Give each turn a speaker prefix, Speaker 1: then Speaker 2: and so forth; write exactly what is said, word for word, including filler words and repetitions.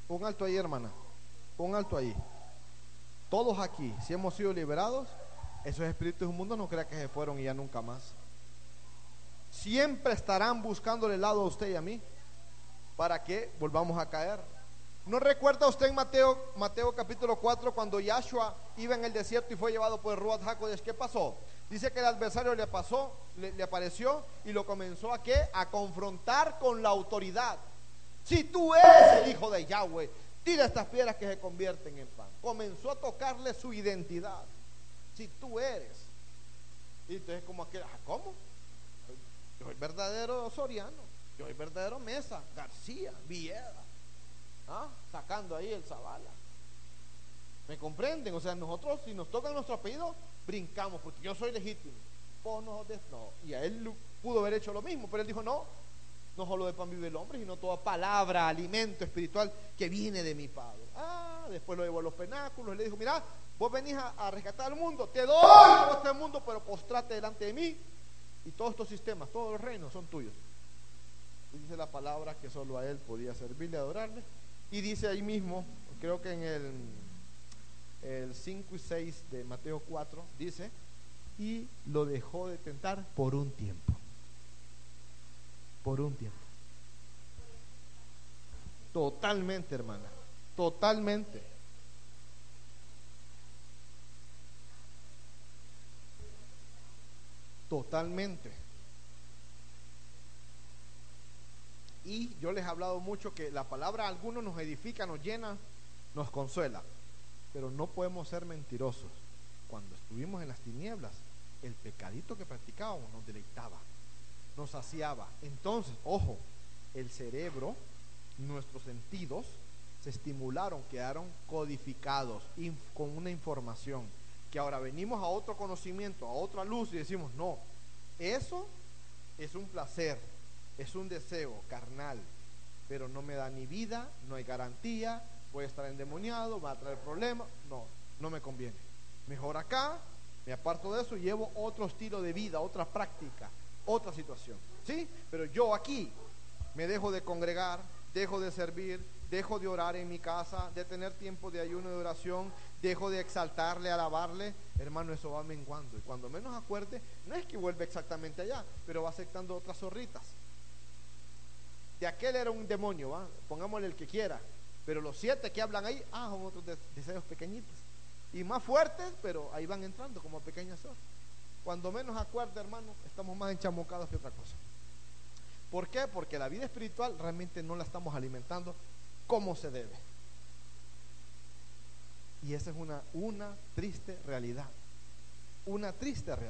Speaker 1: Un alto ahí, hermana. Un alto ahí. Todos aquí, si hemos sido liberados, esos espíritus inmundos no crea que se fueron y ya nunca más. Siempre estarán buscándole el lado a usted y a mí para que volvamos a caer. ¿No recuerda usted en Mateo, Mateo capítulo cuatro cuando Yahshua iba en el desierto y fue llevado por el Ruach HaKodesh? ¿Qué pasó? Dice que el adversario le pasó, le, le apareció y lo comenzó a ¿qué? A confrontar con la autoridad. Si tú eres el hijo de Yahweh, tira estas piedras que se convierten en pan. Comenzó a tocarle su identidad. Si tú eres. Y entonces como aquel, ah, ¿cómo? Yo soy verdadero Soriano, yo soy verdadero Mesa, García, Villeda, ¿ah? Sacando ahí el Zavala. ¿Me comprenden? O sea, nosotros si nos tocan nuestro apellido, brincamos, porque yo soy legítimo. Vos no, no. Y a él pudo haber hecho lo mismo, pero él dijo, no, no solo de pan vive el hombre, sino toda palabra, alimento espiritual que viene de mi Padre. Ah, después lo llevó a los penáculos y le dijo, mira, vos venís a, a rescatar al mundo, te doy todo este mundo, pero postrate delante de mí. Y todos estos sistemas, todos los reinos son tuyos. Y dice la palabra que solo a él podía servirle, adorarle. Y dice ahí mismo, creo que en el, el cinco y seis de Mateo cuatro, dice, y lo dejó de tentar por un tiempo. Por un tiempo. Totalmente, hermana. Totalmente. Totalmente. Y yo les he hablado mucho que la palabra a algunos nos edifica, nos llena, nos consuela, pero no podemos ser mentirosos. Cuando estuvimos en las tinieblas, el pecadito que practicábamos nos deleitaba, nos saciaba. Entonces, ojo, el cerebro, nuestros sentidos se estimularon, quedaron codificados con una información que ahora venimos a otro conocimiento, a otra luz y decimos, no, eso es un placer, es un deseo carnal, pero no me da ni vida, no hay garantía, voy a estar endemoniado, va a traer problemas, no, no me conviene. Mejor acá, me aparto de eso y llevo otro estilo de vida, otra práctica, otra situación, ¿sí? Pero yo aquí me dejo de congregar, dejo de servir, dejo de orar en mi casa, de tener tiempo de ayuno y de oración, dejo de exaltarle, alabarle, hermano, eso va menguando. Y cuando menos acuerde, no es que vuelve exactamente allá, pero va aceptando otras zorritas. De aquel era un demonio, ¿va? Pongámosle el que quiera, pero los siete que hablan ahí, ah, son otros deseos pequeñitos y más fuertes, pero ahí van entrando como pequeñas zorras. Cuando menos acuerde, hermano, estamos más enchamocados que otra cosa. ¿Por qué? Porque la vida espiritual realmente no la estamos alimentando como se debe. Y esa es una, una triste realidad. Una triste realidad.